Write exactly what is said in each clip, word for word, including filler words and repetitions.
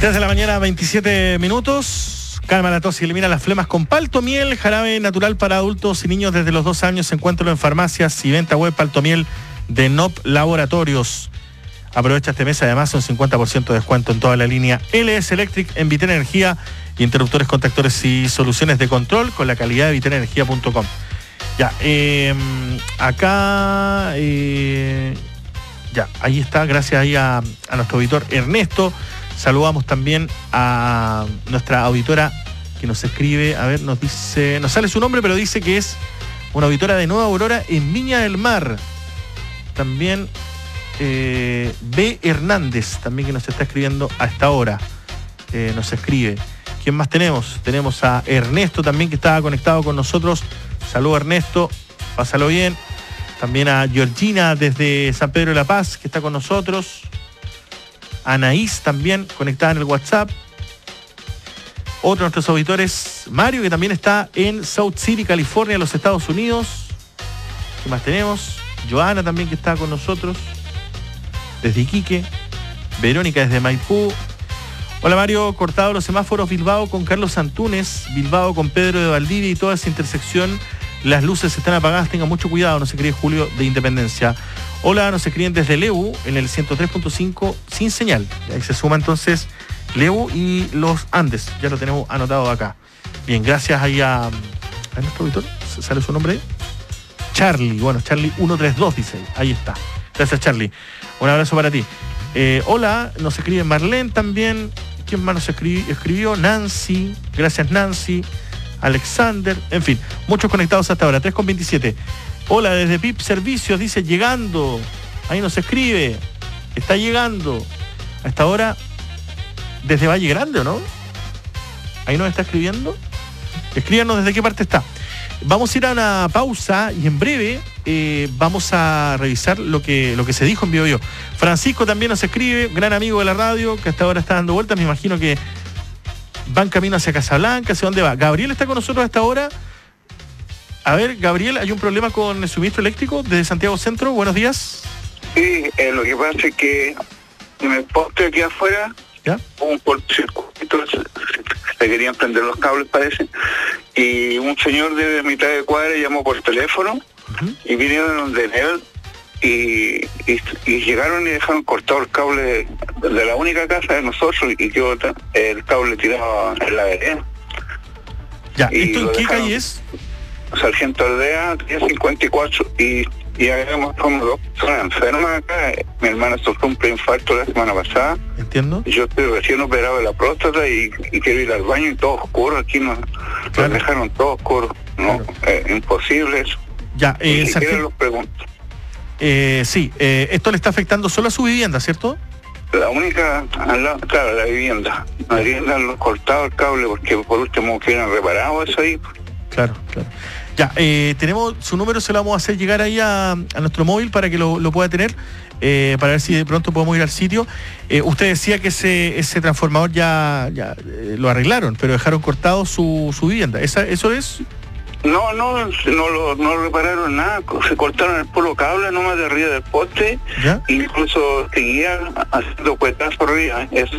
tres de la mañana, veintisiete minutos. Calma la tos y elimina las flemas con Paltomiel, jarabe natural para adultos y niños desde los dos años. Encuéntralo en farmacias y venta web. Paltomiel de N O P Laboratorios. Aprovecha este mes, además, un cincuenta por ciento de descuento en toda la línea L S Electric en Vitel Energía, interruptores, contactores y soluciones de control con la calidad de vitel energía punto com. Ya, eh, acá, eh, ya, ahí está, gracias ahí a, a nuestro auditor Ernesto. Saludamos también a nuestra auditora que nos escribe, a ver, nos dice, nos sale su nombre, pero dice que es una auditora de Nueva Aurora en Viña del Mar. También eh, B. Hernández, también que nos está escribiendo a esta hora, eh, nos escribe. ¿Quién más tenemos? Tenemos a Ernesto también, que estaba conectado con nosotros. Saludos, Ernesto, pásalo bien. También a Georgina desde San Pedro de la Paz, que está con nosotros. Anaís también conectada en el WhatsApp. Otro de nuestros auditores, Mario, que también está en South City, California, los Estados Unidos. ¿Qué más tenemos? Joana también, que está con nosotros desde Iquique. Verónica desde Maipú. Hola Mario, cortado los semáforos Bilbao con Carlos Antunes, Bilbao con Pedro de Valdivia y toda esa intersección. Las luces están apagadas, tengan mucho cuidado, nos escribe Julio de Independencia. Hola, nos escriben desde Lebu, en el ciento tres punto cinco, sin señal. Ahí se suma entonces Lebu y los Andes, ya lo tenemos anotado acá. Bien, gracias ahí a, a nuestro auditor, ¿sale su nombre? Charlie, bueno, Charlie ciento treinta y dos dice, ahí está. Gracias Charlie, un abrazo para ti. Eh, hola, nos escribe Marlene también. ¿Quién más nos escribió? escribió? Nancy, gracias Nancy. Alexander, en fin, muchos conectados hasta ahora, tres con veintisiete. Hola, desde P I P Servicios, dice, llegando. Ahí nos escribe, está llegando. A esta hora, desde Valle Grande, ¿o no? Ahí nos está escribiendo. Escríbanos desde qué parte está. Vamos a ir a una pausa y en breve eh, vamos a revisar lo que, lo que se dijo en Vivo Yo. Francisco también nos escribe, gran amigo de la radio, que hasta ahora está dando vueltas, me imagino que van camino hacia Casablanca, ¿hacia dónde va? Gabriel está con nosotros hasta ahora. A ver, Gabriel, ¿hay un problema con el suministro eléctrico desde Santiago Centro? Buenos días. Sí, eh, lo que pasa es que en el poste aquí afuera, ¿ya? Hubo un cortocircuito, se, se querían prender los cables, parece, y un señor de mitad de cuadra llamó por teléfono, uh-huh. y vinieron de él y, y, y llegaron y dejaron cortado el cable de la única casa de nosotros y quedó el cable tirado en la vereda. Ya, ¿esto en qué calle es? Sargento Aldea, cincuenta y cuatro, y, y habíamos como dos personas enfermas acá. Mi hermana sufrió un preinfarto la semana pasada. Entiendo. Yo estoy recién operado de la próstata y, y quiero ir al baño y todo oscuro. Aquí nos, claro. nos dejaron todo oscuro. No, claro. eh, imposible eso. Ya, eh, y si sargento... quieren los pregunto. Eh, sí, eh, esto le está afectando solo a su vivienda, ¿cierto? La única, la, claro, la vivienda. La vivienda han cortado el cable porque por último hubieran reparado eso ahí. Claro, claro. Ya, eh, tenemos su número, se lo vamos a hacer llegar ahí a, a nuestro móvil para que lo, lo pueda tener, eh, para ver si de pronto podemos ir al sitio. Eh, usted decía que ese, ese transformador ya, ya eh, lo arreglaron, pero dejaron cortado su, su vivienda. ¿Esa, ¿Eso es? No, no, no lo, no repararon nada, se cortaron el puro cable nomás de arriba del poste, ¿ya? Incluso seguían haciendo cuetazos arriba, eso.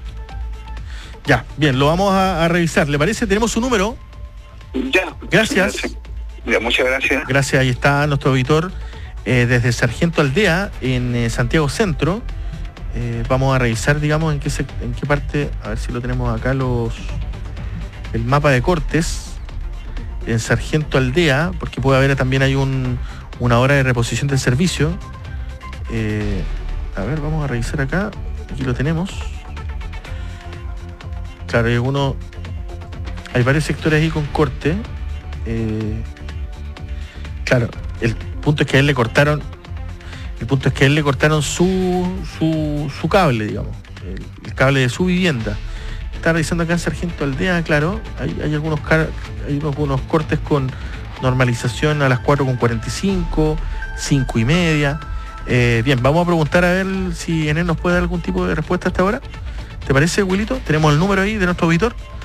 Ya, bien, lo vamos a, a revisar. ¿Le parece? Tenemos su número. Ya. Gracias. Ya, muchas gracias. Gracias, ahí está nuestro auditor eh, desde Sargento Aldea, en eh, Santiago Centro. Eh, vamos a revisar, digamos, en qué, se, en qué parte, a ver si lo tenemos acá, los el mapa de cortes. En Sargento Aldea, porque puede haber también hay un, una hora de reposición del servicio. Eh, a ver, vamos a revisar acá. Aquí lo tenemos. Claro, hay algunos, hay varios sectores ahí con corte. Eh, claro, el punto es que a él le cortaron, el punto es que a él le cortaron su, su, su cable, digamos, el, el cable de su vivienda. Está revisando acá en Sargento Aldea, claro, hay, hay algunos car- hay algunos cortes con normalización a las cuatro con cuarenta y cinco, cinco y media. Eh, bien, vamos a preguntar a ver si Enel nos puede dar algún tipo de respuesta hasta ahora. ¿Te parece, Wilito? Tenemos el número ahí de nuestro auditor.